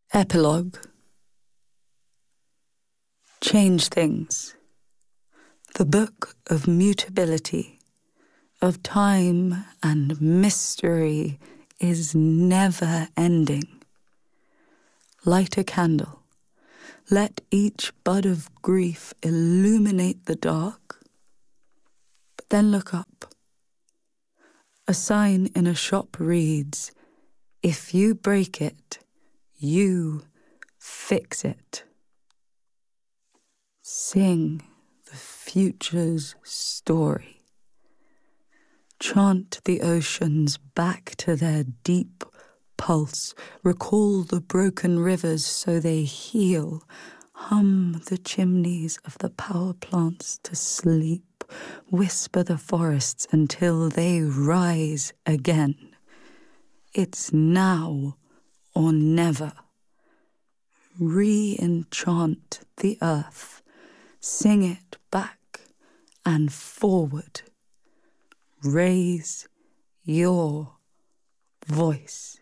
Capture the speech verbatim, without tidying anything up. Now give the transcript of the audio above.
Epilogue. Change Things. The book of mutability, of time and mystery, is never ending. Light a candle. Let each bud of grief illuminate the dark. But then look up. A sign in a shop reads, "If you break it, you fix it." Sing the future's story. Chant the oceans back to their deep pulse. Recall the broken rivers so they heal. Hum the chimneys of the power plants to sleep. Whisper the forests until they rise again. It's now or never. Re-enchant the earth. Sing it back and forward. Raise your voice.